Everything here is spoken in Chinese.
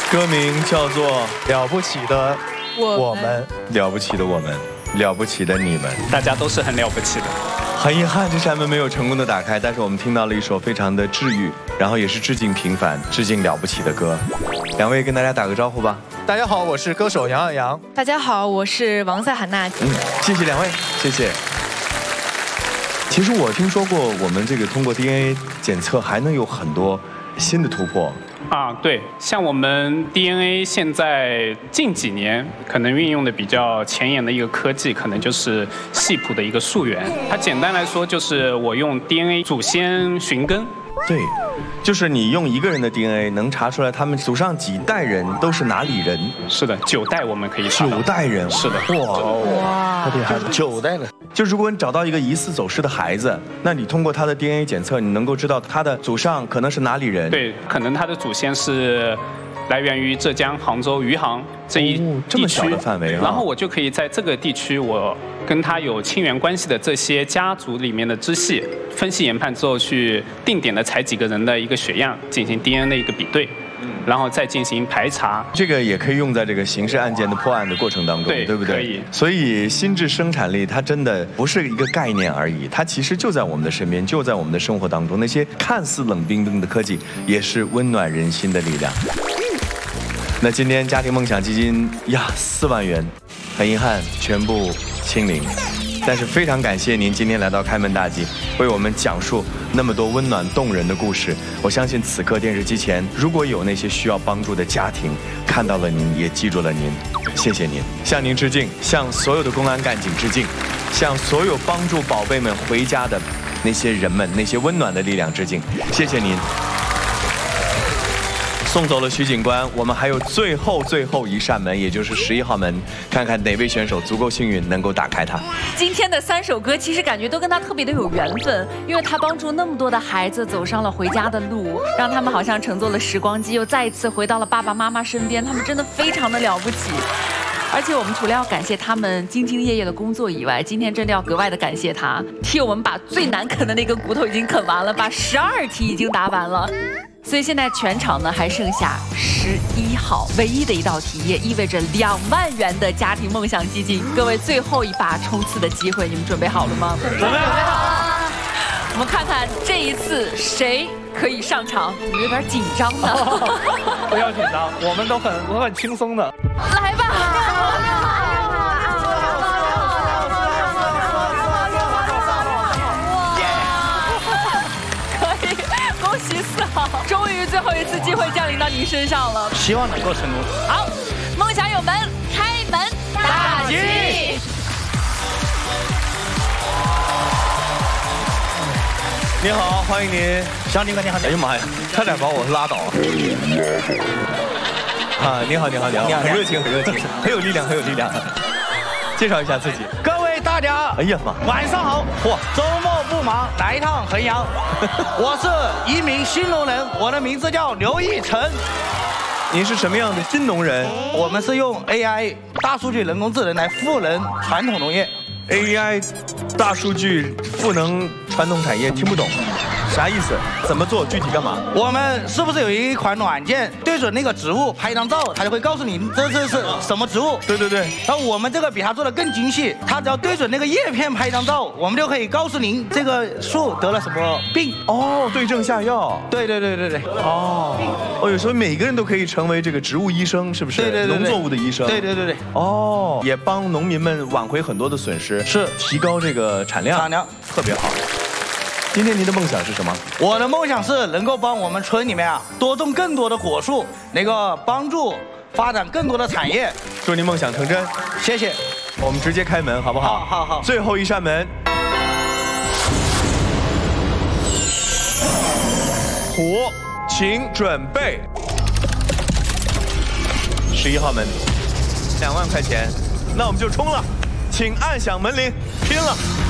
歌名叫做 《了不起的我们》， 了不起的我们，了不起的你们， 大家都是很了不起的。 很遗憾，这扇门没有成功的打开，但是我们听到了一首非常的治愈，然后也是致敬平凡、致敬了不起的歌。两位跟大家打个招呼吧。 大家好，我是歌手杨洋洋。 大家好，我是王赛涵娜。 谢谢两位，谢谢。其实我听说过，我们这个通过 DNA 检测还能有很多新的突破。 对，像我们 DNA 现在近几年可能运用的比较前沿的一个科技，可能就是系谱的一个溯源。它简单来说就是我用 DNA 祖先寻根。 对，就是你用一个人的 DNA 能查出来他们祖上几代人都是哪里人。 是的，9代我们可以查到。 9代人。 是的。 哇， 太厉害了，9代了。 就如果你找到一个疑似走失的孩子，那你通过他的 DNA 检测，你能够知道他的祖上可能是哪里人。 对，可能他的祖先是来源于浙江杭州余杭这一地区， 这么小的范围啊。 然后我就可以在这个地区，我跟他有亲缘关系的这些家族里面的支系，分析研判之后，去定点的采几个人的一个血样，进行 DNA 的一个比对。然后再进行排查， 这个也可以用在这个刑事案件的破案的过程当中，对不对？ 可以。 所以心智生产力它真的不是一个概念而已，它其实就在我们的身边，就在我们的生活当中。那些看似冷冰冰的科技，也是温暖人心的力量。那今天家庭梦想基金呀4万元，很遗憾全部清零。但是非常感谢您今天来到开门大吉，为我们讲述那么多温暖动人的故事。我相信此刻电视机前如果有那些需要帮助的家庭，看到了您，也记住了您，谢谢您，向您致敬，向所有的公安干警致敬，向所有帮助宝贝们回家的那些人们，那些温暖的力量致敬，谢谢您。送走了徐警官，我们还有最后一扇门，也就是11号门，看看哪位选手足够幸运能够打开它。 今天的3首歌其实感觉都跟他特别的有缘分，因为他帮助那么多的孩子走上了回家的路，让他们好像乘坐了时光机，又再一次回到了爸爸妈妈身边，他们真的非常的了不起。而且我们除了要感谢他们兢兢业业的工作以外，今天真的要格外的感谢他，替我们把最难啃的那根骨头已经啃完了，把12题已经答完了。所以现在全场呢还剩下11号，唯一的一道题也意味着2万元的家庭梦想基金。各位最后一把冲刺的机会，你们准备好了吗？准备好了。我们看看这一次谁可以上场。你们有点紧张呢。 不要紧张，我很轻松的。 来吧。终于最后一次机会降临到您身上了， 希望能够成功。 好，梦想有门，开门大吉！ 你好，欢迎您， 祥林哥，你好。 哎呀妈呀，差点把我拉倒。你好，很热情，很有力量，介绍一下自己。 各位大家， 哎呀妈， 晚上好！周末不忙，来一趟衡阳。我是一名新农人，我的名字叫刘义成。 您是什么样的新农人？ 我们是用 AI 大数据、人工智能来赋能传统农业。 AI 大数据赋能传统产业，听不懂。啥意思？怎么做？具体干嘛？ 我们是不是有一款软件，对准那个植物拍一张照，它就会告诉你这是什么植物？ 对。 然后我们这个比它做的更精细，它只要对准那个叶片拍一张照，我们就可以告诉您这个树得了什么病。 对症下药。 对。 有时候每个人都可以成为这个植物医生，是不是？ 对。 农作物的医生。 对。 也帮农民们挽回很多的损失， 是提高这个产量，特别好。今天您的梦想是什么？ 我的梦想是能够帮我们村里面多种更多的果树，能够帮助发展更多的产业。 祝您梦想成真， 谢谢。 我们直接开门好不好？ 好。 最后一扇门，虎，请准备。11号门，2万块钱，那我们就冲了，请按响门铃，拼了！